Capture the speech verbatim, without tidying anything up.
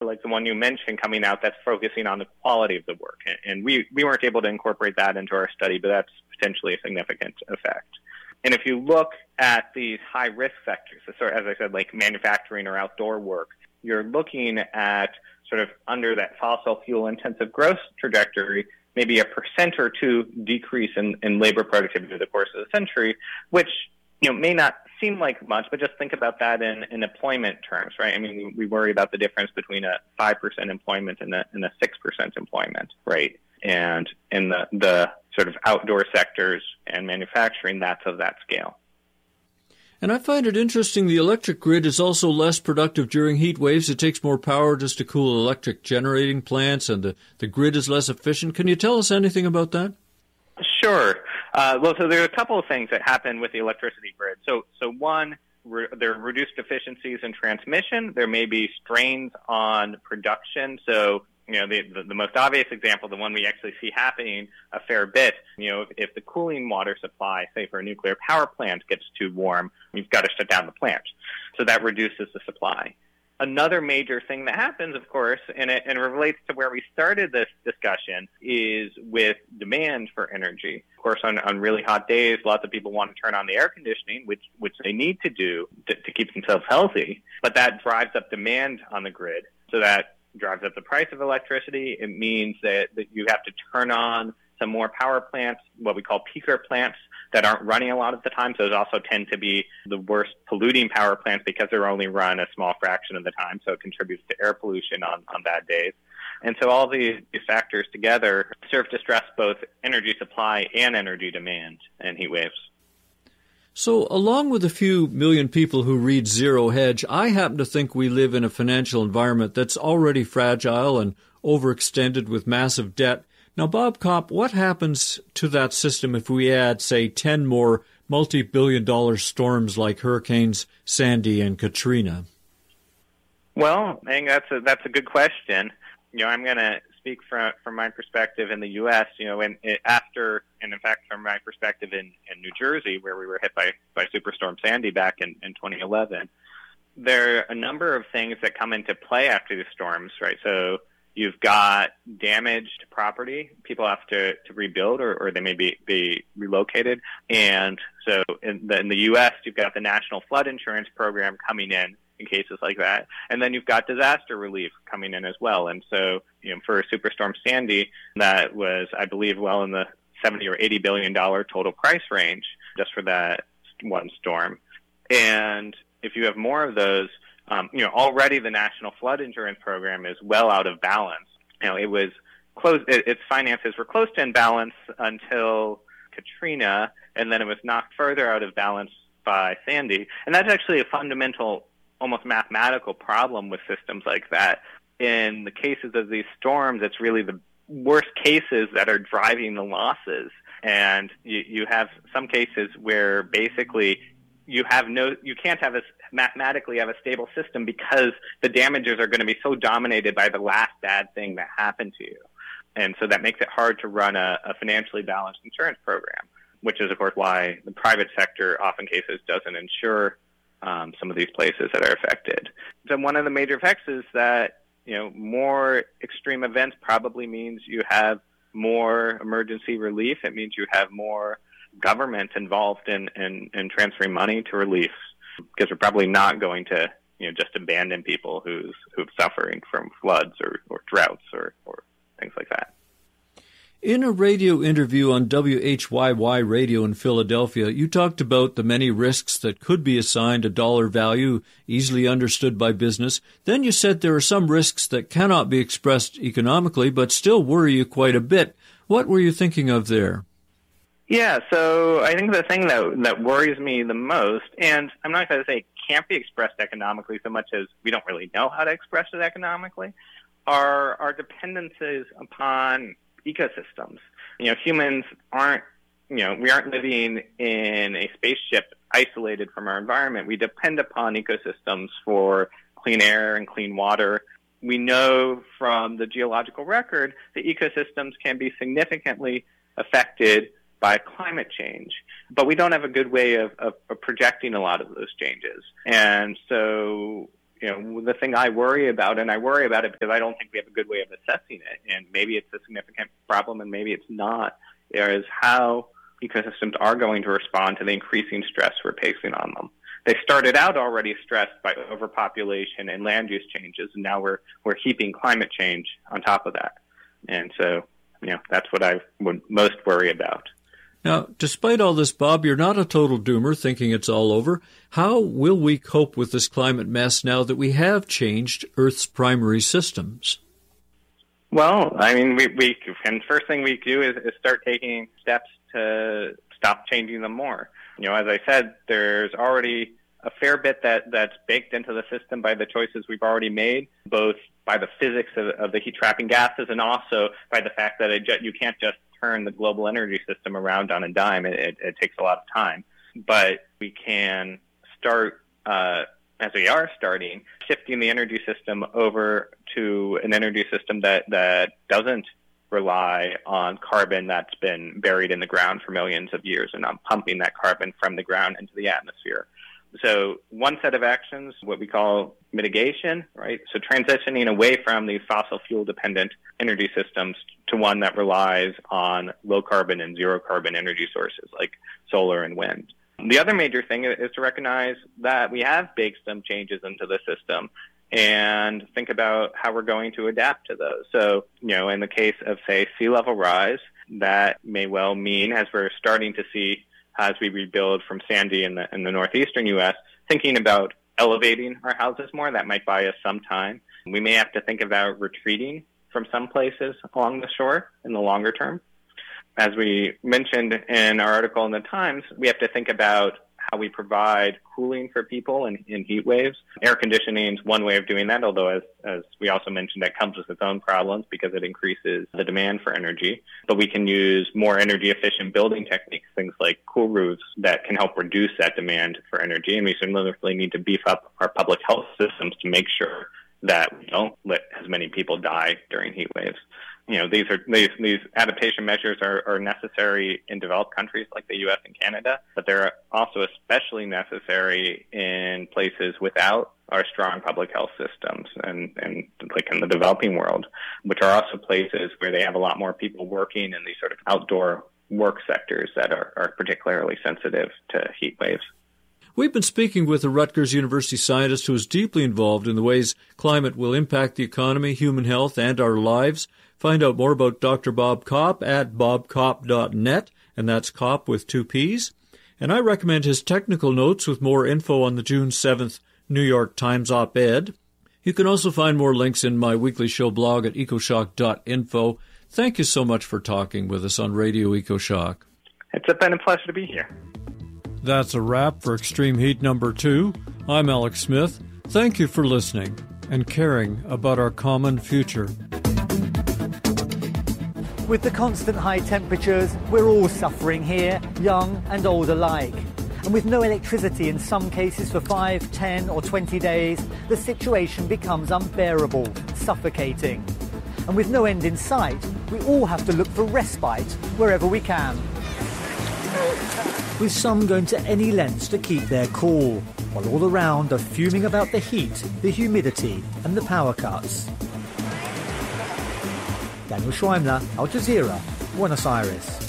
like the one you mentioned coming out that's focusing on the quality of the work. And we, we weren't able to incorporate that into our study, but that's potentially a significant effect. And if you look at these high-risk sectors, so as I said, like manufacturing or outdoor work, you're looking at sort of under that fossil fuel-intensive growth trajectory, maybe a percent or two decrease in, in labor productivity over the course of the century, which you know may not seem like much, but just think about that in, in employment terms, right? I mean, we, we worry about the difference between a five percent employment and a, and a six percent employment rate. And in the, the sort of outdoor sectors and manufacturing, that's of that scale. And I find it interesting the electric grid is also less productive during heat waves. It takes more power just to cool electric generating plants, and the, the grid is less efficient. Can you tell us anything about that? Sure. Uh, well, so there are a couple of things that happen with the electricity grid. So, so one, re- there are reduced efficiencies in transmission. There may be strains on production. So, you know, the, the, the most obvious example, the one we actually see happening a fair bit, you know, if, if the cooling water supply, say for a nuclear power plant, gets too warm, you've got to shut down the plant. So that reduces the supply. Another major thing that happens, of course, and it, and it relates to where we started this discussion, is with demand for energy. Of course, on, on really hot days, lots of people want to turn on the air conditioning, which which they need to do to, to keep themselves healthy, but that drives up demand on the grid. So that drives up the price of electricity. It means that, that you have to turn on some more power plants, what we call peaker plants, that aren't running a lot of the time. Those also tend to be the worst polluting power plants because they're only run a small fraction of the time, so it contributes to air pollution on, on bad days. And so all these, these factors together serve to stress both energy supply and energy demand in heat waves. So, along with a few million people who read Zero Hedge, I happen to think we live in a financial environment that's already fragile and overextended with massive debt. Now, Bob Kopp, what happens to that system if we add, say, ten more multi-billion dollar storms like Hurricanes Sandy and Katrina? Well, I think that's a, that's a good question. You know, I'm going to speak from from my perspective in the U S, you know, and after, and in fact, from my perspective in, in New Jersey, where we were hit by, by Superstorm Sandy back in, in twenty eleven, there are a number of things that come into play after the storms, right? So you've got damaged property. People have to, to rebuild, or, or they may be, be relocated. And so in the, in the U S, you've got the National Flood Insurance Program coming in in cases like that. And then you've got disaster relief coming in as well. And so, you know, for Superstorm Sandy, that was, I believe, well in the seventy or eighty billion dollars total price range just for that one storm. And if you have more of those, um, you know, already the National Flood Insurance Program is well out of balance. You know, it was close, it, its finances were close to in balance until Katrina, and then it was knocked further out of balance by Sandy. And that's actually a fundamental, almost mathematical problem with systems like that. In the cases of these storms, it's really the worst cases that are driving the losses. And you, you have some cases where basically you have no, you can't have a, mathematically have a stable system because the damages are going to be so dominated by the last bad thing that happened to you. And so that makes it hard to run a, a financially balanced insurance program, which is, of course, why the private sector often cases doesn't insure Um, some of these places that are affected. So one of the major effects is that, you know, more extreme events probably means you have more emergency relief. It means you have more government involved in, in, in transferring money to relief, because we're probably not going to, you know, just abandon people who's who've suffering from floods or, or droughts or, or things like that. In a radio interview on W H Y Y Radio in Philadelphia, you talked about the many risks that could be assigned a dollar value easily understood by business. Then you said there are some risks that cannot be expressed economically but still worry you quite a bit. What were you thinking of there? Yeah, so I think the thing that that worries me the most, and I'm not going to say it can't be expressed economically so much as we don't really know how to express it economically, are our dependencies upon ecosystems. You know, humans aren't, you know, we aren't living in a spaceship isolated from our environment. We depend upon ecosystems for clean air and clean water. We know from the geological record that ecosystems can be significantly affected by climate change, but we don't have a good way of, of, of projecting a lot of those changes. And so you know, the thing I worry about, and I worry about it because I don't think we have a good way of assessing it, and maybe it's a significant problem and maybe it's not, is how ecosystems are going to respond to the increasing stress we're placing on them. They started out already stressed by overpopulation and land use changes, and now we're we're heaping climate change on top of that. And so, you know, that's what I would most worry about. Now, despite all this, Bob, you're not a total doomer thinking it's all over. How will we cope with this climate mess now that we have changed Earth's primary systems? Well, I mean, we, we and first thing we do is, is start taking steps to stop changing them more. You know, as I said, there's already a fair bit that, that's baked into the system by the choices we've already made, both by the physics of, of the heat-trapping gases and also by the fact that it, you can't just turn the global energy system around on a dime. It, it, it takes a lot of time. But we can start, uh, as we are starting, shifting the energy system over to an energy system that, that doesn't rely on carbon that's been buried in the ground for millions of years and on pumping that carbon from the ground into the atmosphere. So one set of actions, what we call mitigation, right? So transitioning away from these fossil fuel dependent energy systems to one that relies on low carbon and zero carbon energy sources like solar and wind. The other major thing is to recognize that we have baked some changes into the system and think about how we're going to adapt to those. So, you know, in the case of, say, sea level rise, that may well mean, as we're starting to see as we rebuild from Sandy in the, in the northeastern U S, thinking about elevating our houses more. That might buy us some time. We may have to think about retreating from some places along the shore in the longer term. As we mentioned in our article in the Times, we have to think about how we provide cooling for people in, in heat waves. Air conditioning is one way of doing that, although as, as we also mentioned, that comes with its own problems because it increases the demand for energy. But we can use more energy efficient building techniques, things like cool roofs that can help reduce that demand for energy. And we similarly need to beef up our public health systems to make sure that we don't let as many people die during heat waves. You know, these are these, these adaptation measures are, are necessary in developed countries like the U S and Canada, but they're also especially necessary in places without our strong public health systems and, and like in the developing world, which are also places where they have a lot more people working in these sort of outdoor work sectors that are, are particularly sensitive to heat waves. We've been speaking with a Rutgers University scientist who is deeply involved in the ways climate will impact the economy, human health, and our lives. Find out more about Doctor Bob Kopp at bob kopp dot net, and that's Kopp with two P's. And I recommend his technical notes with more info on the June seventh New York Times op-ed. You can also find more links in my weekly show blog at ecoshock dot info. Thank you so much for talking with us on Radio EcoShock. It's been a pleasure to be here. That's a wrap for Extreme Heat number two. I'm Alex Smith. Thank you for listening and caring about our common future. With the constant high temperatures, we're all suffering here, young and old alike. And with no electricity in some cases for five, ten or twenty days, the situation becomes unbearable, suffocating. And with no end in sight, we all have to look for respite wherever we can. With some going to any lengths to keep their cool, while all around are fuming about the heat, the humidity and the power cuts. Daniel Schweimler, Al Jazeera, Buenos Aires.